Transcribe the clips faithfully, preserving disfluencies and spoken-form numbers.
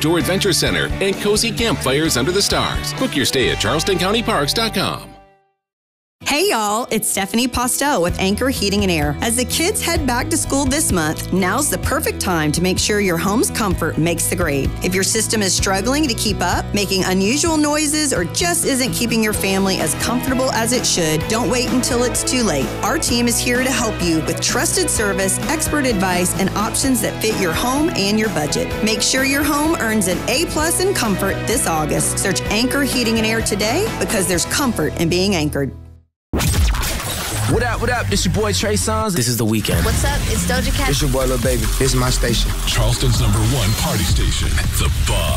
Outdoor Adventure Center, and cozy campfires under the stars. Book your stay at charleston county parks dot com. Hey y'all, it's Stephanie Postel with Anchor Heating and Air. As the kids head back to school this month, now's the perfect time to make sure your home's comfort makes the grade. If your system is struggling to keep up, making unusual noises, or just isn't keeping your family as comfortable as it should, don't wait until it's too late. Our team is here to help you with trusted service, expert advice, and options that fit your home and your budget. Make sure your home earns an A plus in comfort this August. Search Anchor Heating and Air today because there's comfort in being anchored. What up, what up? This your boy Trey Songz. This is The Weeknd. What's up? It's Doja Cat. It's your boy Lil Baby. This is my station. Charleston's number one party station, The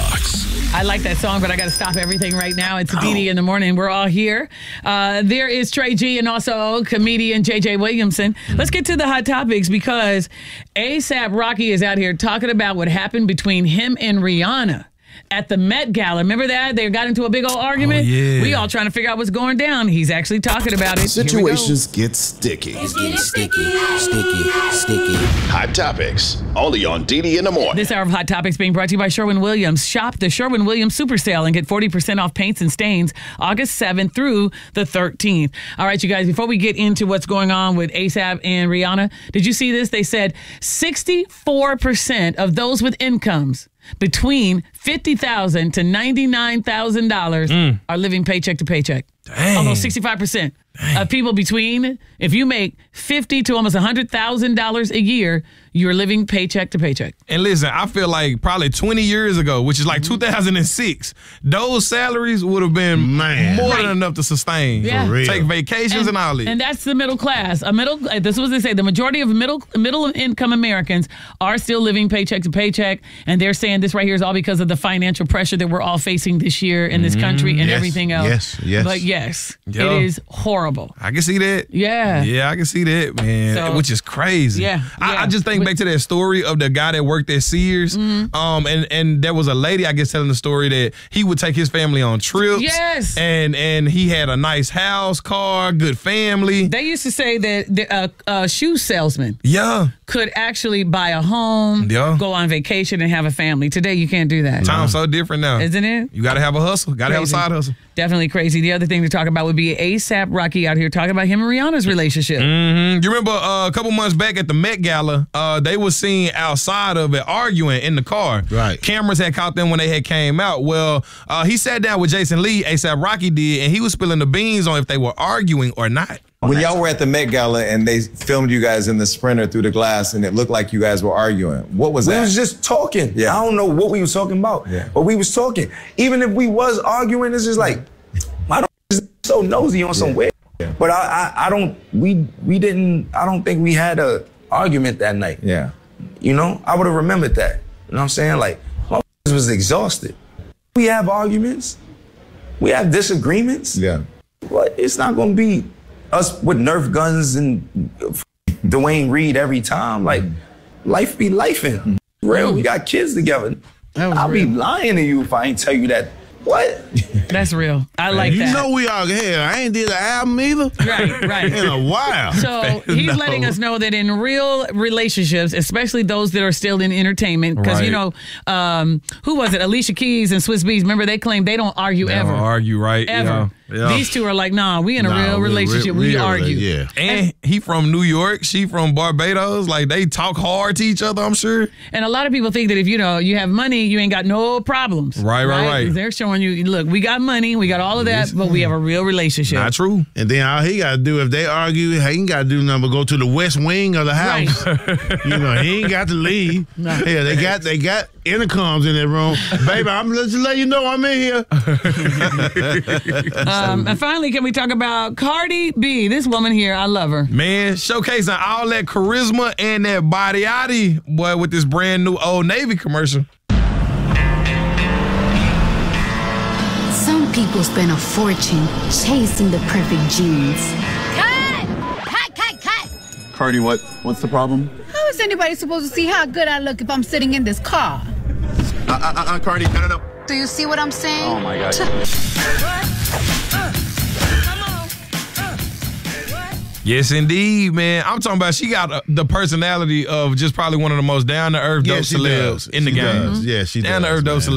Box. I like that song, but I got to stop everything right now. It's Dee Dee in the morning. We're all here. Uh, there is Trey G and also comedian J J Williamson. Let's get to the hot topics because ASAP Rocky is out here talking about what happened between him and Rihanna at the Met Gala. Remember that? They got into a big old argument? Oh, yeah. We all trying to figure out what's going down. He's actually talking about it. Situations get sticky. It's getting sticky, sticky, sticky. Hot Topics, only on Dee Dee in the morning. This hour of Hot Topics being brought to you by Sherwin-Williams. Shop the Sherwin-Williams Super Sale and get forty percent off paints and stains August seventh through the thirteenth. All right, you guys, before we get into what's going on with ASAP and Rihanna, did you see this? They said sixty-four percent of those with incomes between fifty thousand dollars to ninety-nine thousand dollars mm. are living paycheck to paycheck. Dang. Almost sixty-five percent Dang. of people between, if you make fifty thousand to almost one hundred thousand dollars a year, you're living paycheck to paycheck. And listen, I feel like probably twenty years ago, which is like two thousand six, those salaries would have been Man. more Right. than enough to sustain. Yeah. For real. Take vacations and, And, all that. and that's the middle class. A middle. This is what they say. The majority of middle middle income Americans are still living paycheck to paycheck, and they're saying this right here is all because of the financial pressure that we're all facing this year in this country and Yes, everything else. yes, yes. But yes, Yeah. it is horrible. I can see that. Yeah. Yeah, I can see that, man. So- Which is crazy. Yeah, I, yeah. I just think With- back to that story of the guy that worked at Sears. Mm-hmm. Um, and, and there was a lady, I guess, telling the story that he would take his family on trips. Yes. And and he had a nice house, car, good family. They used to say that the, uh, a shoe salesman Yeah. could actually buy a home, Yeah. go on vacation, and have a family. Today, you can't do that. Time's so different now. Isn't it? You got to have a hustle. Got to have a Crazy. side hustle. Definitely crazy. The other thing to talk about would be ASAP Rocky out here talking about him and Rihanna's relationship. Mm-hmm. You remember uh, a couple months back at the Met Gala, uh, they were seen outside of it arguing in the car. Right. Cameras had caught them when they had came out. Well, uh, he sat down with Jason Lee, ASAP Rocky did, and he was spilling the beans on if they were arguing or not. When y'all were at the Met Gala and they filmed you guys in the Sprinter through the glass and it looked like you guys were arguing, what was We that? was just talking. Yeah. I don't know what we was talking about, Yeah. but we was talking. Even if we was arguing, it's just like, why don't you so nosy on some weird? Yeah. But I, I, I don't. We, we didn't. I don't think we had a argument that night. Yeah. You know, I would have remembered that. You know what I'm saying? Like, my was exhausted. We have arguments. We have disagreements. Yeah. But it's not gonna be us with Nerf guns and Dwayne Reed every time. Like, life be lifing. Real. We got kids together. That was I'll real. be lying to you if I ain't tell you that. What? That's real. I like You that. know we are here. I ain't did an album either Right, right. in a while. So he's No. letting us know that in real relationships, especially those that are still in entertainment, because you know, Right. um, who was it? Alicia Keys and Swiss Beats. Remember, they claim they don't argue They ever, don't argue, right? ever. Yeah. Yeah. These two are like, nah, we in a Nah, real we- relationship. we- We, real, argue. yeah. And he from New York, she from Barbados. Like, they talk hard to each other, I'm sure. And a lot of people think that if you know you have money, you ain't got no problems. Right, right, right. They're showing you, look, we got money, we got all of that, but we have a real relationship. Not true. And then all he got to do, if they argue, he ain't got to do nothing but go to the west wing of the house. You know, he ain't got to leave. No. Yeah, they got they got intercoms in that room. Baby, I'm just let you know I'm in here. Um, and finally, can we talk about Cardi B? This woman here, I love her. Man, showcasing all that charisma and that body yaddy, boy, with this brand new Old Navy commercial. Some people spend a fortune chasing the perfect jeans. Cut! Cut, cut, cut! Cardi, what? What's the problem? How is anybody supposed to see how good I look if I'm sitting in this car? Uh, uh, uh, uh Cardi, no, no, no. Do you see what I'm saying? Oh, my God. Yes, indeed, man. I'm talking about she got uh, the personality of just probably one of the most down-to-earth Yeah, dope she celebs does. in the She game. does. Yeah, she does, Down-to-earth dope man. celebs.